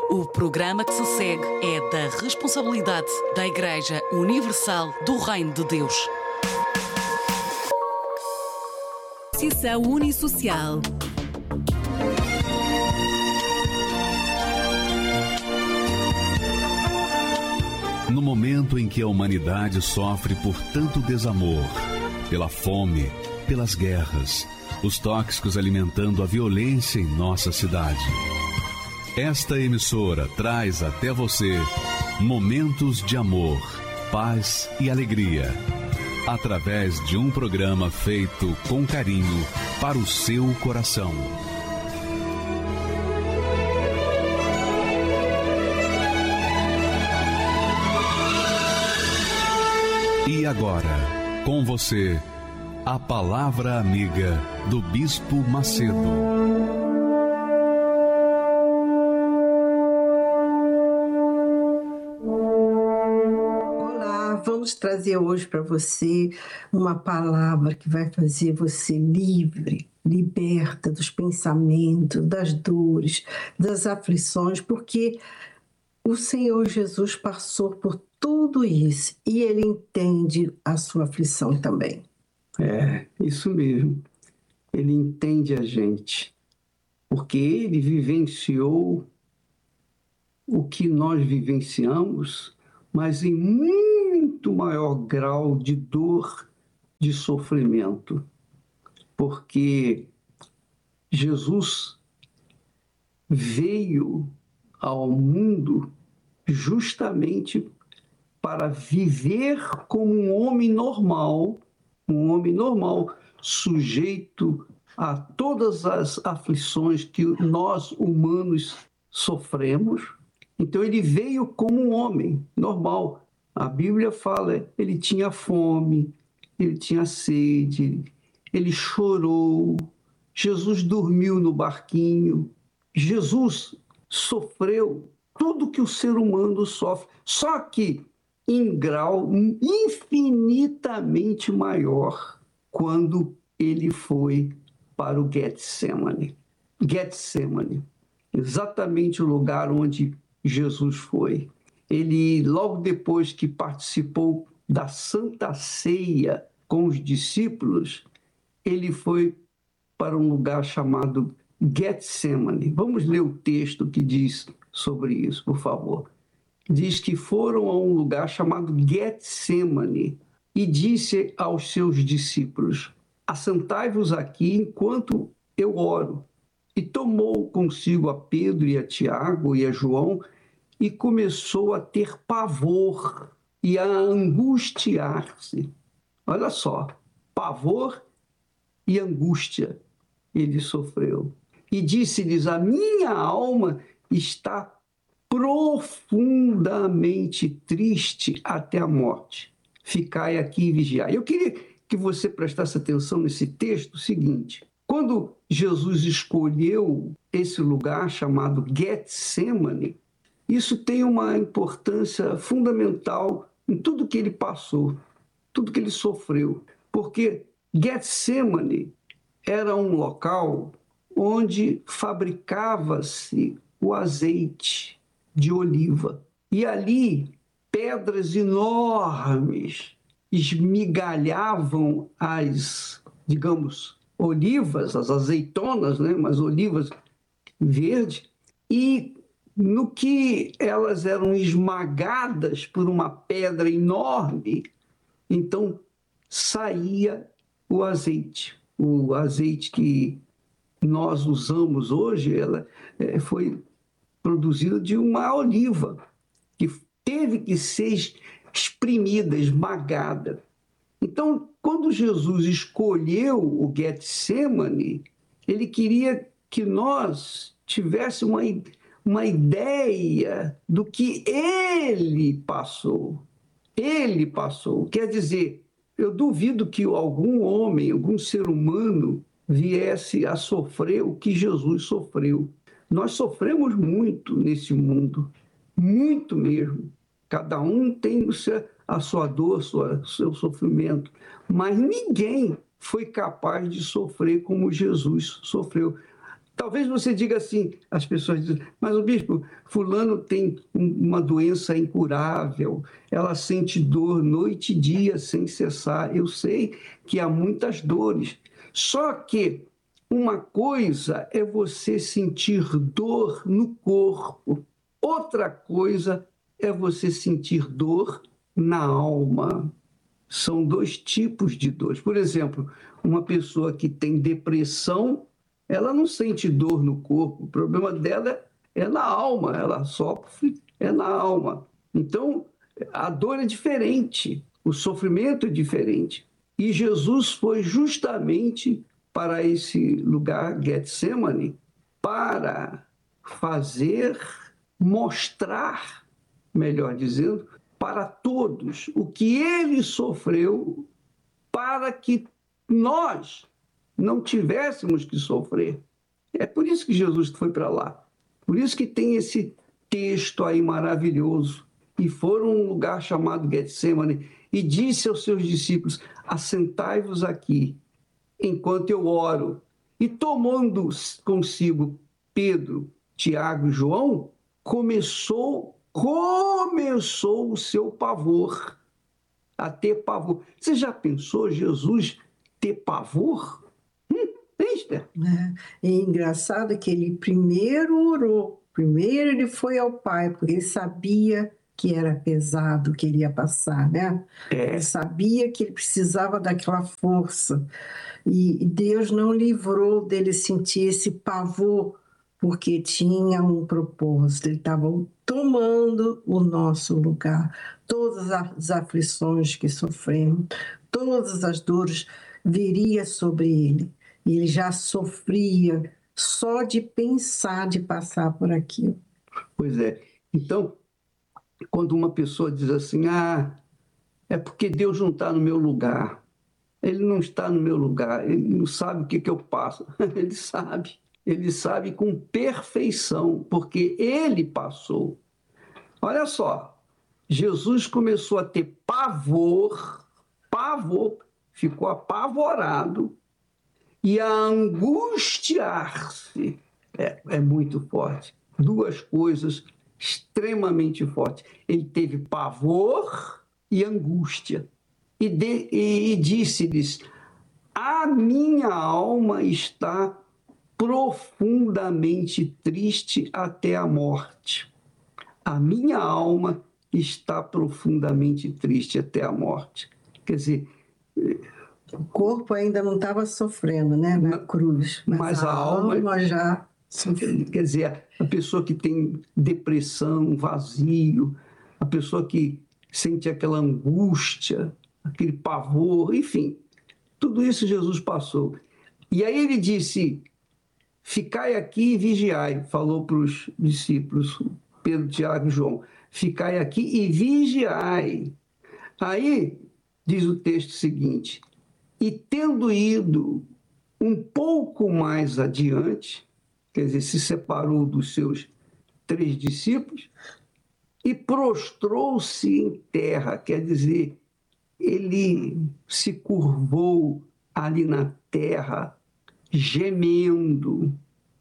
O programa que se segue é da responsabilidade da Igreja Universal do Reino de Deus. Associação Unissocial. No momento em que a humanidade sofre por tanto desamor, pela fome, pelas guerras, os tóxicos alimentando a violência em nossa cidade, esta emissora traz até você momentos de amor, paz e alegria, através de um programa feito com carinho para o seu coração. E agora, com você, a Palavra Amiga do Bispo Macedo. Vamos trazer hoje para você uma palavra que vai fazer você livre, liberta dos pensamentos, das dores, das aflições, porque o Senhor Jesus passou por tudo isso e Ele entende a sua aflição também. É, isso mesmo. Ele entende a gente, porque Ele vivenciou o que nós vivenciamos, mas em muito maior grau de dor, de sofrimento. Porque Jesus veio ao mundo justamente para viver como um homem normal, sujeito a todas as aflições que nós humanos sofremos. Então ele veio como um homem normal. A Bíblia fala, ele tinha fome, ele tinha sede, ele chorou, Jesus dormiu no barquinho, Jesus sofreu tudo que o ser humano sofre, só que em grau infinitamente maior quando ele foi para o Getsemane. Getsemane, exatamente o lugar onde Jesus foi. Ele, logo depois que participou da Santa Ceia com os discípulos, ele foi para um lugar chamado Getsemane. Vamos ler o texto que diz sobre isso, por favor. Diz que foram a um lugar chamado Getsemane e disse aos seus discípulos: assentai-vos aqui enquanto eu oro. E tomou consigo a Pedro e a Tiago e a João e começou a ter pavor e a angustiar-se. Olha só, pavor e angústia ele sofreu. E disse-lhes: a minha alma está profundamente triste até a morte. Ficai aqui e vigiai. Eu queria que você prestasse atenção nesse texto o seguinte: quando Jesus escolheu esse lugar chamado Getsemane, isso tem uma importância fundamental em tudo que ele passou, tudo que ele sofreu, porque Getsemane era um local onde fabricava-se o azeite de oliva. E ali, pedras enormes esmigalhavam as, digamos, olivas, as azeitonas, né? Mas olivas verdes, e no que elas eram esmagadas por uma pedra enorme, então saía o azeite. O azeite que nós usamos hoje, ela foi produzida de uma oliva, que teve que ser espremida, esmagada. Então, quando Jesus escolheu o Getsemane, ele queria que nós tivéssemos uma ideia do que ele passou. Ele passou. Quer dizer, eu duvido que algum homem, algum ser humano viesse a sofrer o que Jesus sofreu. Nós sofremos muito nesse mundo, muito mesmo. Cada um tem a sua dor, o seu sofrimento, mas ninguém foi capaz de sofrer como Jesus sofreu. Talvez você diga assim, as pessoas dizem, mas o bispo, fulano tem uma doença incurável, ela sente dor noite e dia sem cessar. Eu sei que há muitas dores, só que uma coisa é você sentir dor no corpo, outra coisa é você sentir dor na alma. São dois tipos de dores. Por exemplo, uma pessoa que tem depressão, ela não sente dor no corpo, o problema dela é na alma, ela sofre na alma. Então, a dor é diferente, o sofrimento é diferente. E Jesus foi justamente para esse lugar, Getsemane, para mostrar, melhor dizendo, para todos o que ele sofreu para que nós não tivéssemos que sofrer. É por isso que Jesus foi para lá. Por isso que tem esse texto aí maravilhoso. E foram a um lugar chamado Getsemane e disse aos seus discípulos, assentai-vos aqui, enquanto eu oro. E tomando consigo Pedro, Tiago e João, começou o seu pavor, a ter pavor. Você já pensou Jesus ter pavor? Esther? É engraçado que ele primeiro orou, primeiro ele foi ao Pai, porque ele sabia que era pesado o que ele ia passar, né? Ele sabia que ele precisava daquela força. E Deus não livrou dele sentir esse pavor, porque tinha um propósito. Ele estava tomando o nosso lugar. Todas as aflições que sofremos, todas as dores viria sobre ele. E ele já sofria só de pensar de passar por aquilo. Pois é. Então, quando uma pessoa diz assim, é porque Deus não está no meu lugar. Ele não está no meu lugar, ele não sabe o que eu passo. Ele sabe com perfeição, porque ele passou. Olha só, Jesus começou a ter pavor, ficou apavorado e a angustiar-se. É muito forte. Duas coisas extremamente fortes. Ele teve pavor e angústia. E disse-lhes, a minha alma está profundamente triste até a morte. A minha alma está profundamente triste até a morte. Quer dizer, o corpo ainda não estava sofrendo, né, na cruz, mas a alma já sofreu. Quer dizer, a pessoa que tem depressão, vazio, a pessoa que sente aquela angústia, aquele pavor, enfim, tudo isso Jesus passou. E aí ele disse, ficai aqui e vigiai, falou para os discípulos, Pedro, Tiago e João, ficai aqui e vigiai. Aí diz o texto seguinte, e tendo ido um pouco mais adiante, quer dizer, se separou dos seus 3 discípulos e prostrou-se em terra, quer dizer, ele se curvou ali na terra, gemendo,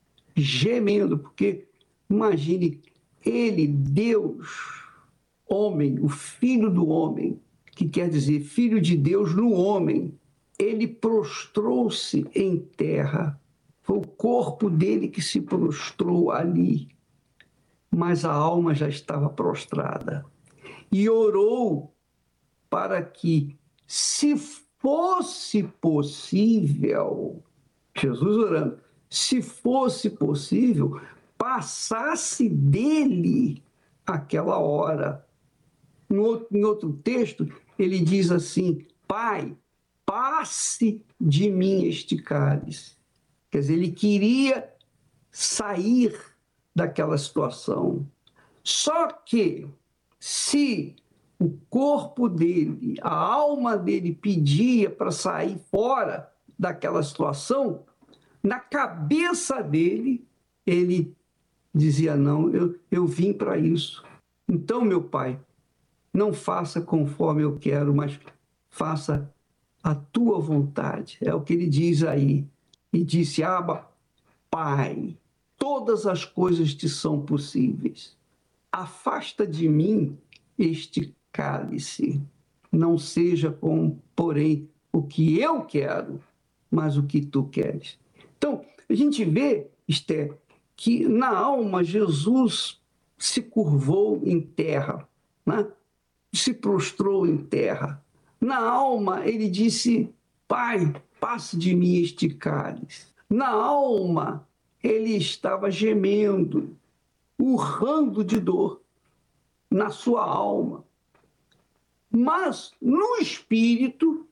porque imagine ele, Deus, homem, o Filho do homem, que quer dizer Filho de Deus no homem, ele prostrou-se em terra, foi o corpo dele que se prostrou ali, mas a alma já estava prostrada, e orou para que, se fosse possível, Jesus orando, se fosse possível, passasse dele aquela hora. Em outro texto, ele diz assim, Pai, passe de mim este cálice. Quer dizer, ele queria sair daquela situação. Só que, se o corpo dele, a alma dele pedia para sair fora daquela situação, na cabeça dele, ele dizia, não, eu vim para isso. Então, meu Pai, não faça conforme eu quero, mas faça a tua vontade. É o que ele diz aí. E disse, Abba, Pai, todas as coisas te são possíveis. Afasta de mim este cálice. Não seja porém, o que eu quero, mas o que tu queres. Então, a gente vê, Esther, que na alma Jesus se curvou em terra, né? Se prostrou em terra. Na alma, ele disse, Pai, passe de mim este cálice. Na alma, ele estava gemendo, urrando de dor na sua alma. Mas no espírito,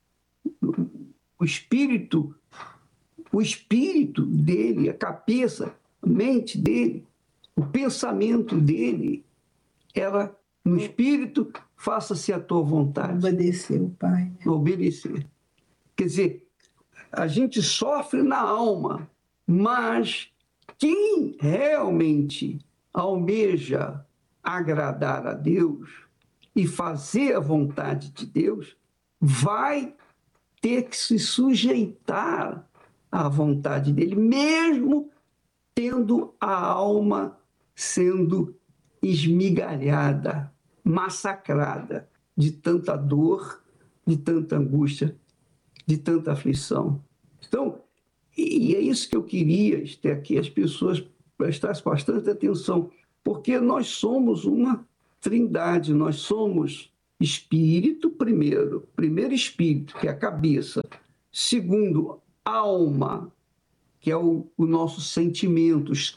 o espírito dele, a cabeça, a mente dele, o pensamento dele era no espírito, faça-se a tua vontade. Obedecer o Pai. Obedecer. Quer dizer, a gente sofre na alma, mas quem realmente almeja agradar a Deus e fazer a vontade de Deus, vai ter que se sujeitar à vontade dele, mesmo tendo a alma sendo esmigalhada, massacrada de tanta dor, de tanta angústia, de tanta aflição. Então, e é isso que eu queria, Esther, que as pessoas prestassem bastante atenção, porque nós somos uma trindade, nós somos espírito primeiro espírito, que é a cabeça, segundo, alma, que é o nossos sentimentos,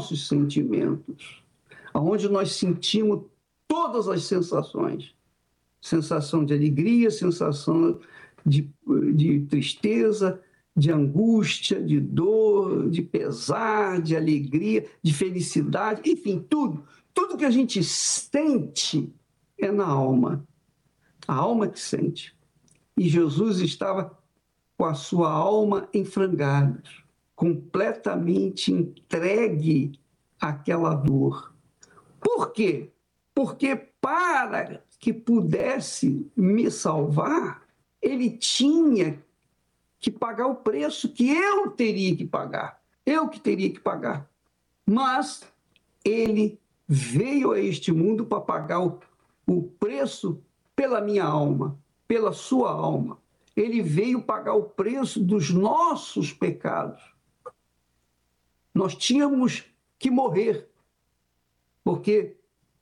onde nós sentimos todas as sensações, sensação de alegria, sensação de tristeza, de angústia, de dor, de pesar, de alegria, de felicidade, enfim, tudo que a gente sente é na alma, a alma que sente. E Jesus estava com a sua alma em frangalhos, completamente entregue àquela dor. Por quê? Porque para que pudesse me salvar, ele tinha que pagar o preço que eu teria que pagar. Eu que teria que pagar. Mas ele veio a este mundo para pagar o preço pela minha alma, pela sua alma. Ele veio pagar o preço dos nossos pecados. Nós tínhamos que morrer, porque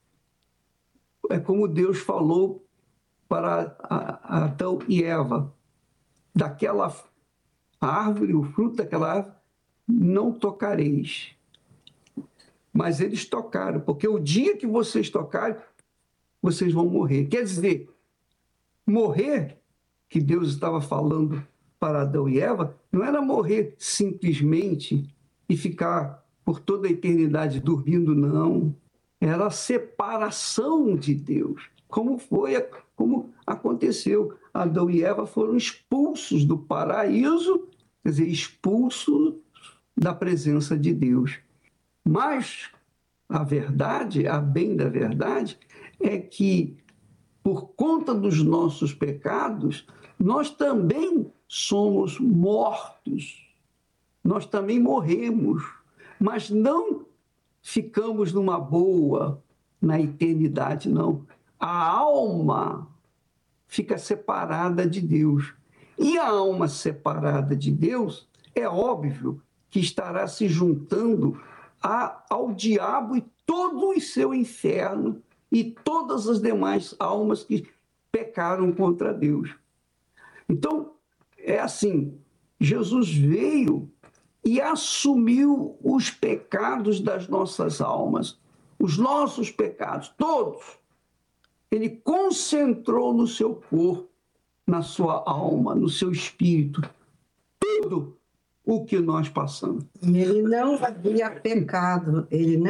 é como Deus falou para Adão e Eva, daquela árvore, o fruto daquela árvore, não tocareis. Mas eles tocaram, porque o dia que vocês tocarem, vocês vão morrer. Quer dizer, morrer, que Deus estava falando para Adão e Eva, não era morrer simplesmente e ficar por toda a eternidade dormindo, não. Era a separação de Deus, como aconteceu. Adão e Eva foram expulsos do paraíso, quer dizer, expulsos da presença de Deus. Mas a verdade, a bem da verdade, é que, por conta dos nossos pecados, nós também somos mortos, nós também morremos, mas não ficamos numa boa na eternidade, não. A alma fica separada de Deus. E a alma separada de Deus, é óbvio que estará se juntando ao diabo e todo o seu inferno e todas as demais almas que pecaram contra Deus. Então, é assim, Jesus veio e assumiu os pecados das nossas almas, os nossos pecados, todos. Ele concentrou no seu corpo, na sua alma, no seu espírito, tudo o que nós passamos. Ele não havia pecado, ele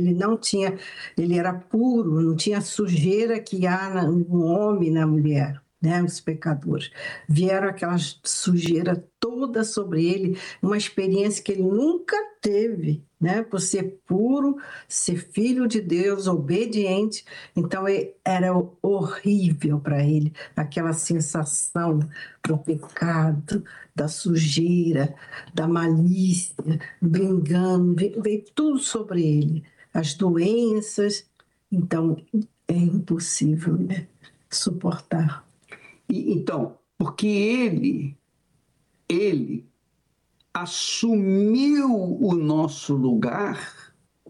era puro, não tinha sujeira que há no homem e na mulher. né, os pecadores. Vieram aquela sujeira toda sobre ele, uma experiência que ele nunca teve, né, por ser puro, ser filho de Deus, obediente. Então era horrível para ele, aquela sensação do pecado, da sujeira, da malícia, do engano, veio tudo sobre ele, as doenças. Então é impossível, né, suportar. Então, porque ele assumiu o nosso lugar,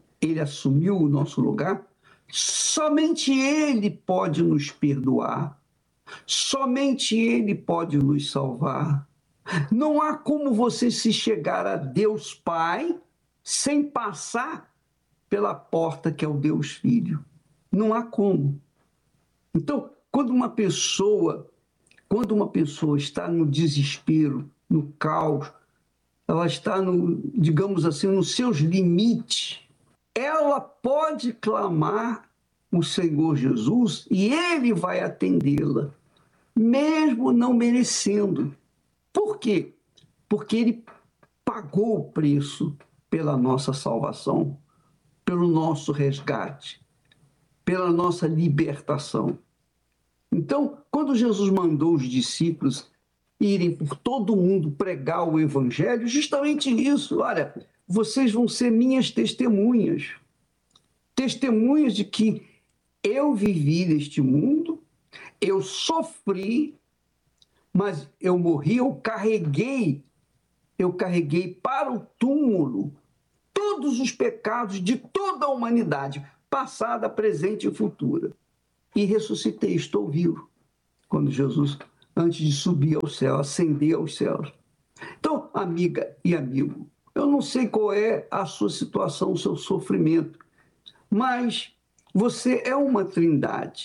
somente ele pode nos perdoar, somente ele pode nos salvar. Não há como você se chegar a Deus Pai sem passar pela porta que é o Deus Filho. Não há como. Então, quando uma pessoa está no desespero, no caos, ela está, digamos assim, nos seus limites, ela pode clamar o Senhor Jesus e ele vai atendê-la, mesmo não merecendo. Por quê? Porque ele pagou o preço pela nossa salvação, pelo nosso resgate, pela nossa libertação. Então, quando Jesus mandou os discípulos irem por todo o mundo pregar o evangelho, justamente isso, olha, vocês vão ser minhas testemunhas, testemunhas de que eu vivi neste mundo, eu sofri, mas eu morri, eu carreguei para o túmulo todos os pecados de toda a humanidade, passada, presente e futura. E ressuscitei, estou vivo. Quando Jesus, antes de subir ao céu, ascender aos céus. Então, amiga e amigo, eu não sei qual é a sua situação, o seu sofrimento, mas você é uma trindade.